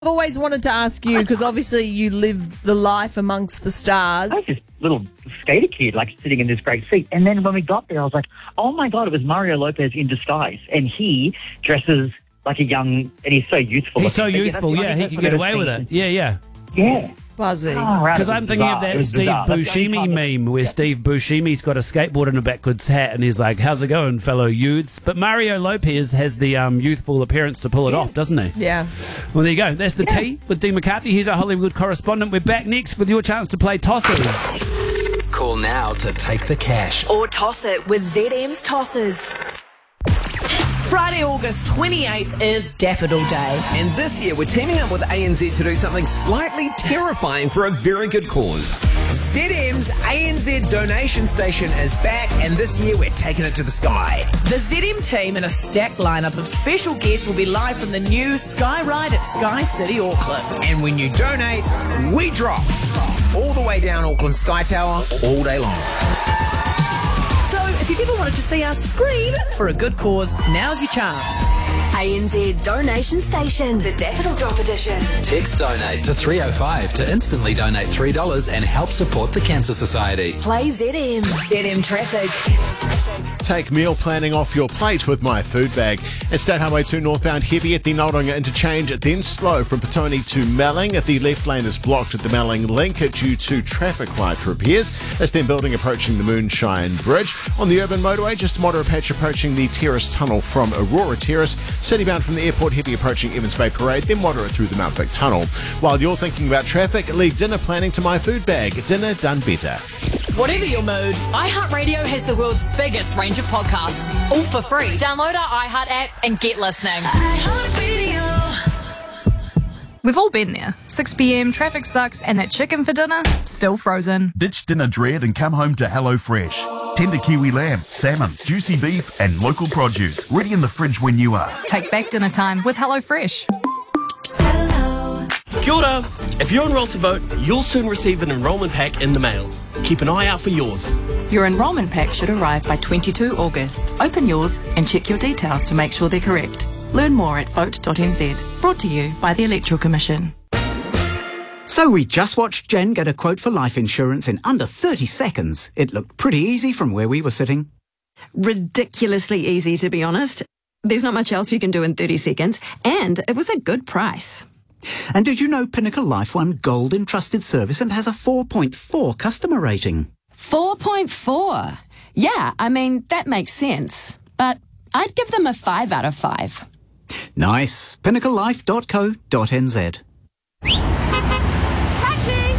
I've always wanted to ask you, because obviously you live the life amongst the stars. I was this little skater kid, like, sitting in this great seat. And then when we got there, I was like, oh, my God, it was Mario Lopez in disguise. And he dresses like a young, and he's so youthful. He's so youthful, yeah, he can get away with it. Yeah. Yeah. Buzzy. Because I'm thinking of that Steve Buscemi meme where Steve Buscemi's got a skateboard and a backwards hat and he's like, how's it going, fellow youths? But Mario Lopez has the youthful appearance to pull it off, doesn't he? Yeah. Well, there you go. That's the tea with Dean McCarthy. He's our Hollywood correspondent. We're back next with your chance to play Tossers. Call now to take the cash. Or toss it with ZM's Tossers. Friday, August 28th is Daffodil Day. And this year, we're teaming up with ANZ to do something slightly terrifying for a very good cause. ZM's ANZ donation station is back, and this year we're taking it to the sky. The ZM team and a stacked lineup of special guests will be live from the new Sky Ride at Sky City, Auckland. And when you donate, we drop all the way down Auckland Sky Tower all day long. So if you've ever wanted to see us scream for a good cause, now's your chance. ANZ Donation Station, the Daffodil Drop Edition. Text donate to 305 to instantly donate $3 and help support the Cancer Society. Play ZM. ZM Traffic. Take meal planning off your plate with My Food Bag. It's State Highway 2 northbound heavy at the Noronga interchange, then slow from Petone to Melling. The left lane is blocked at the Melling link due to traffic light repairs. It's then building approaching the Moonshine Bridge. On the urban motorway, just a moderate patch approaching the Terrace Tunnel from Aurora Terrace. Citybound from the airport, heavy approaching Evans Bay Parade, then moderate through the Mount Vic Tunnel. While you're thinking about traffic, leave dinner planning to My Food Bag. Dinner done better. Whatever your mood, iHeartRadio has the world's biggest range of podcasts, all for free. Download our iHeart app and get listening. We've all been there. 6 p.m, traffic sucks, and that chicken for dinner, still frozen. Ditch dinner dread and come home to HelloFresh. Tender kiwi lamb, salmon, juicy beef, and local produce, ready in the fridge when you are. Take back dinner time with HelloFresh. Kia ora. If you're enrolled to vote, you'll soon receive an enrolment pack in the mail. Keep an eye out for yours. Your enrolment pack should arrive by 22 August. Open yours and check your details to make sure they're correct. Learn more at vote.nz. Brought to you by the Electoral Commission. So we just watched Jen get a quote for life insurance in under 30 seconds. It looked pretty easy from where we were sitting. Ridiculously easy, to be honest. There's not much else you can do in 30 seconds, and it was a good price. And did you know Pinnacle Life won Gold in Trusted Service and has a 4.4 customer rating? 4.4? Yeah, I mean, that makes sense. But I'd give them a 5 out of 5. Nice. PinnacleLife.co.nz. Taxi!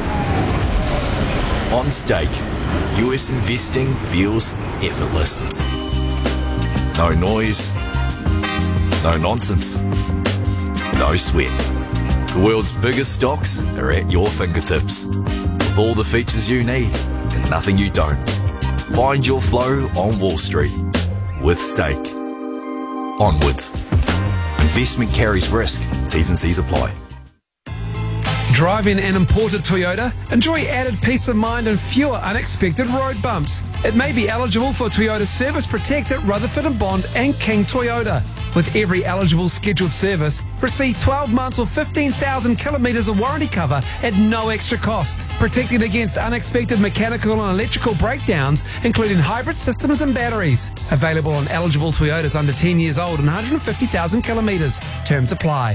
On Stake, US investing feels effortless. No noise, no nonsense, no sweat. The world's biggest stocks are at your fingertips, with all the features you need and nothing you don't. Find your flow on Wall Street with Stake. Onwards. Investment carries risk. T's and C's apply. Driving an imported Toyota? Enjoy added peace of mind and fewer unexpected road bumps. It may be eligible for Toyota Service Protect at Rutherford and Bond and King Toyota. With every eligible scheduled service, receive 12 months or 15,000 kilometres of warranty cover at no extra cost. Protected against unexpected mechanical and electrical breakdowns, including hybrid systems and batteries. Available on eligible Toyotas under 10 years old and 150,000 kilometres. Terms apply.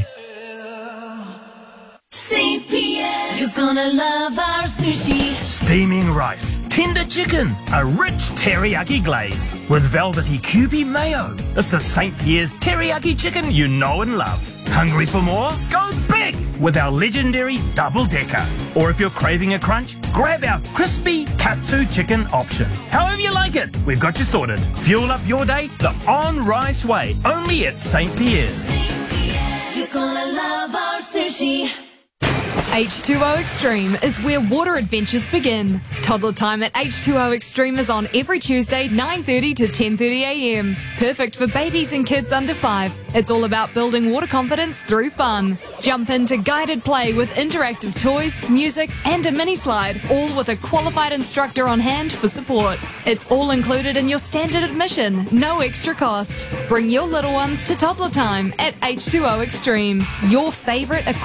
St. Pierre, you're gonna love our sushi. Steaming rice, tender chicken, a rich teriyaki glaze with velvety Kewpie mayo. It's the St. Pierre's teriyaki chicken you know and love. Hungry for more? Go big with our legendary double decker. Or if you're craving a crunch, grab our crispy katsu chicken option. However you like it, we've got you sorted. Fuel up your day the on-rice way, only at St. Pierre's. St. Pierre, you're gonna love our sushi. H2O Extreme is where water adventures begin. Toddler time at H2O Extreme is on every Tuesday, 9:30 to 10:30 a.m. Perfect for babies and kids under 5. It's all about building water confidence through fun. Jump into guided play with interactive toys, music, and a mini slide, all with a qualified instructor on hand for support. It's all included in your standard admission, no extra cost. Bring your little ones to toddler time at H2O Extreme. Your favourite